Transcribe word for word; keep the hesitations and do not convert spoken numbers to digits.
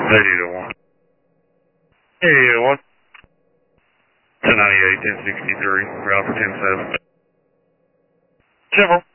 eight oh one. eight oh one. ten ninety-eight, ten sixty-three, route for ten seven. Chevron.